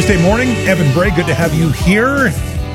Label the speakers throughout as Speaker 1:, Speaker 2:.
Speaker 1: Thursday morning. Evan Bray, good to have you here.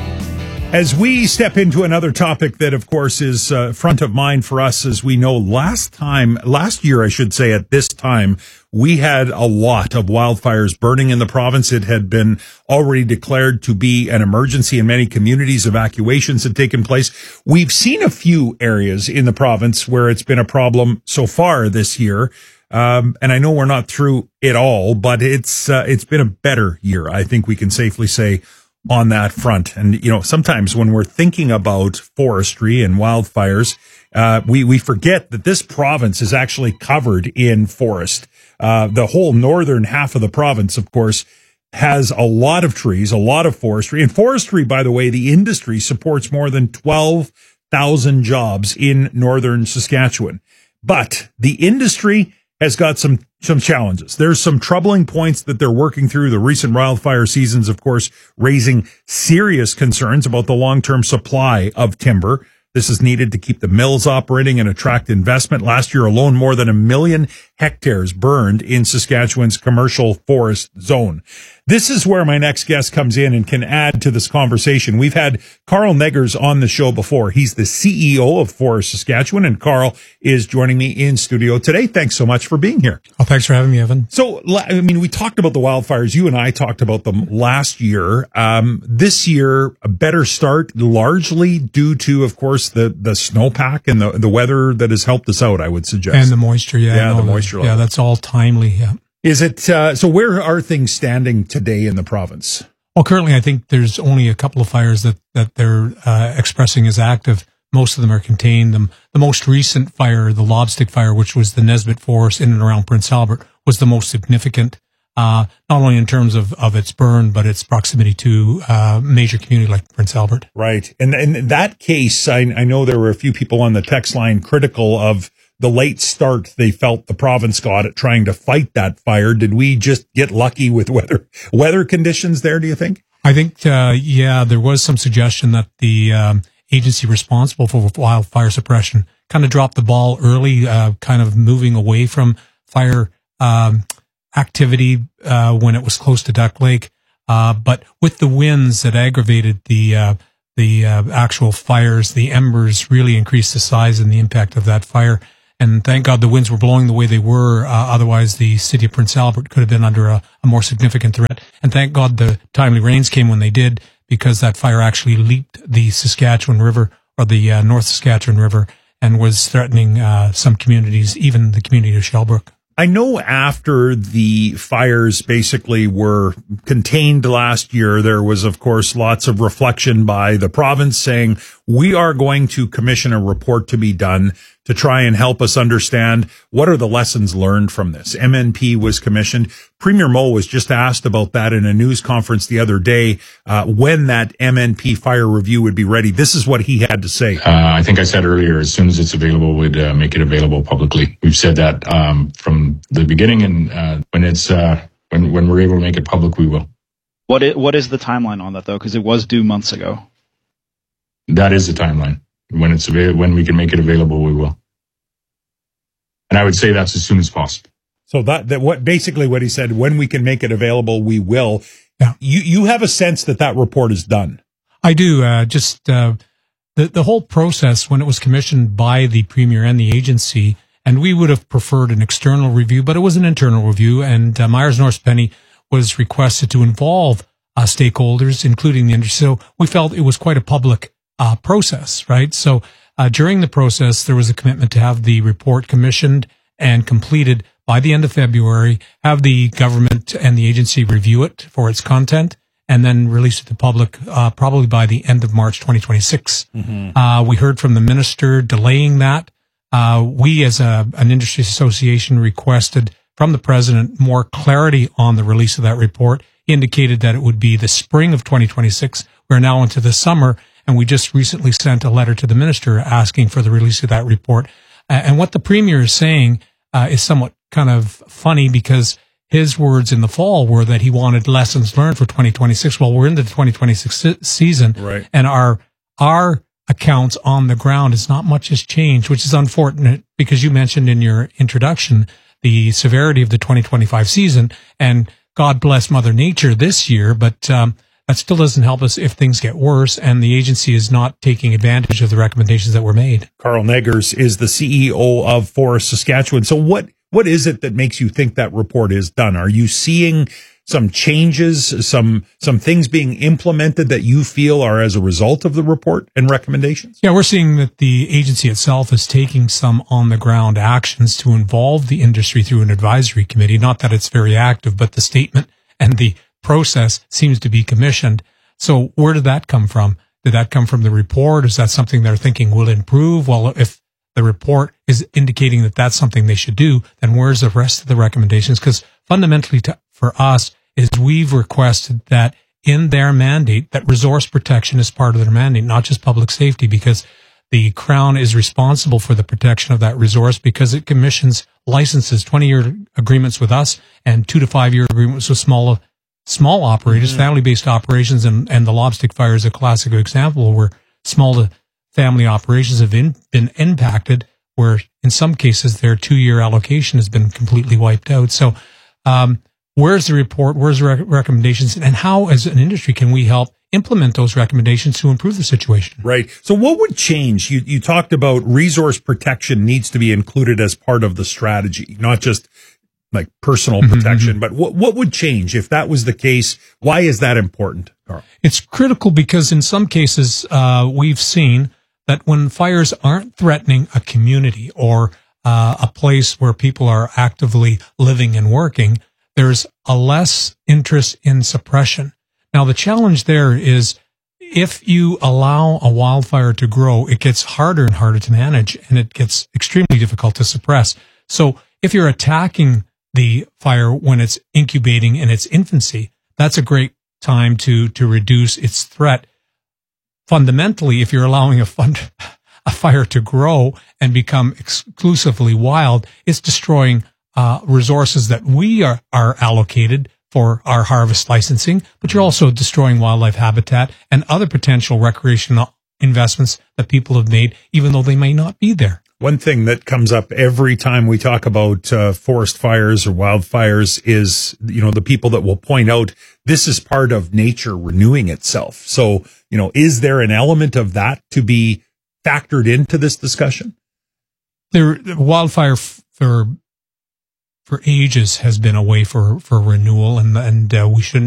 Speaker 1: As we step into another topic that, of course, is front of mind for us, as we know, last year, I should say, at this time, we had a lot of wildfires burning in the province. It had been already declared to be an emergency in many communities. Evacuations had taken place. We've seen a few areas in the province where it's been a problem so far this year. And I know we're not through it all, but it's been a better year, I think we can safely say, on that front. And, you know, sometimes when we're thinking about forestry and wildfires, we forget that this province is actually covered in forest. The whole northern half of the province, of course, has a lot of trees, a lot of forestry. And forestry, by the way, the industry supports more than 12,000 jobs in northern Saskatchewan. But the industry has got some challenges. There's some troubling points that they're working through. The recent wildfire seasons, of course, raising serious concerns about the long-term supply of timber. This is needed to keep the mills operating and attract investment. Last year alone, more than 1 million hectares burned in Saskatchewan's commercial forest zone. This is where my next guest comes in and can add to this conversation. We've had Carl Neggers on the show before. He's the CEO of Forest Saskatchewan, and Carl is joining me in studio today. Thanks so much for being here.
Speaker 2: Oh, thanks for having me, Evan.
Speaker 1: So, I mean, we talked about the wildfires. You and I talked about them last year. This year, a better start, largely due to, of course, the snowpack and the weather that has helped us out, I would suggest.
Speaker 2: And the moisture,
Speaker 1: the moisture level.
Speaker 2: Yeah, that's all timely, yeah.
Speaker 1: Is it, so where are things standing today in the province?
Speaker 2: Well, currently I think there's only a couple of fires that they're expressing as active. Most of them are contained. The most recent fire, the Lobstick fire, which was the Nesbitt Forest in and around Prince Albert, was the most significant, not only in terms of its burn, but its proximity to a major community like Prince Albert.
Speaker 1: Right. And in that case, I know there were a few people on the text line critical of the late start they felt the province got at trying to fight that fire. Did we just get lucky with weather conditions there, do you think?
Speaker 2: I think, there was some suggestion that the agency responsible for wildfire suppression kind of dropped the ball early, kind of moving away from fire activity when it was close to Duck Lake. But with the winds that aggravated the actual fires, the embers really increased the size and the impact of that fire. And thank God the winds were blowing the way they were. Otherwise, the city of Prince Albert could have been under a more significant threat. And thank God the timely rains came when they did, because that fire actually leaped the Saskatchewan River, or the North Saskatchewan River, and was threatening some communities, even the community of Shellbrook.
Speaker 1: I know after the fires basically were contained last year, there was, of course, lots of reflection by the province saying, we are going to commission a report to be done to try and help us understand what are the lessons learned from this. MNP was commissioned. Premier Moe was just asked about that in a news conference the other day, when that MNP fire review would be ready. This is what he had to say.
Speaker 3: I think I said earlier, as soon as it's available, we'd make it available publicly. We've said that from the beginning, and when we're able to make it public, we will.
Speaker 4: What is the timeline on that, though? Because it was due months ago.
Speaker 3: That is the timeline. When we can make it available, we will. And I would say that's as soon as possible.
Speaker 1: So what he said, when we can make it available, we will.
Speaker 2: Yeah.
Speaker 1: You have a sense that report is done.
Speaker 2: I do. The whole process, when it was commissioned by the Premier and the agency, and we would have preferred an external review, but it was an internal review, and Myers Norris Penny was requested to involve stakeholders, including the industry. So we felt it was quite a public process, right? So during the process, there was a commitment to have the report commissioned and completed by the end of February, have the government and the agency review it for its content, and then release it to the public probably by the end of March 2026. Mm-hmm. We heard from the minister delaying that. We as an industry association requested from the president more clarity on the release of that report, indicated that it would be the spring of 2026. We're now into the summer, and we just recently sent a letter to the minister asking for the release of that report. And what the premier is saying is somewhat kind of funny, because his words in the fall were that he wanted lessons learned for 2026. Well, we're into the 2026 season,
Speaker 1: right,
Speaker 2: and our accounts on the ground is not much has changed, which is unfortunate, because you mentioned in your introduction the severity of the 2025 season, and God bless Mother Nature this year, but that still doesn't help us if things get worse and the agency is not taking advantage of the recommendations that were made.
Speaker 1: Carl Neggers is the CEO of Forest Saskatchewan. So what is it that makes you think that report is done? Are you seeing some changes, some things being implemented that you feel are as a result of the report and recommendations?
Speaker 2: Yeah, we're seeing that the agency itself is taking some on-the-ground actions to involve the industry through an advisory committee. Not that it's very active, but the statement and the process seems to be commissioned. So where did that come from? Did that come from the report? Is that something they're thinking will improve? Well, if the report is indicating that that's something they should do, then where's the rest of the recommendations? Because fundamentally for us is we've requested that in their mandate, that resource protection is part of their mandate, not just public safety, because the Crown is responsible for the protection of that resource because it commissions licenses, 20-year agreements with us and 2 to 5 year agreements with small operators, family-based operations, and the Lobstick Fire is a classic example where small to family operations have been impacted, where in some cases their 2-year allocation has been completely wiped out. So, where's the report? Where's the recommendations? And how, as an industry, can we help implement those recommendations to improve the situation?
Speaker 1: Right. So what would change? You talked about resource protection needs to be included as part of the strategy, not just like personal protection, but what would change if that was the case? Why is that important, Carl?
Speaker 2: It's critical because in some cases, we've seen that when fires aren't threatening a community or a place where people are actively living and working, there's a less interest in suppression. Now, the challenge there is if you allow a wildfire to grow, it gets harder and harder to manage, and it gets extremely difficult to suppress. So if you're attacking the fire when it's incubating in its infancy, that's a great time to reduce its threat. Fundamentally, if you're allowing a fire to grow and become exclusively wild, it's destroying resources that we are allocated for our harvest licensing, but you're also destroying wildlife habitat and other potential recreational investments that people have made, even though they may not be there.
Speaker 1: One thing that comes up every time we talk about forest fires or wildfires is, the people that will point out this is part of nature renewing itself. So, is there an element of that to be factored into this discussion?
Speaker 2: Wildfire for ages has been a way for renewal, and we shouldn't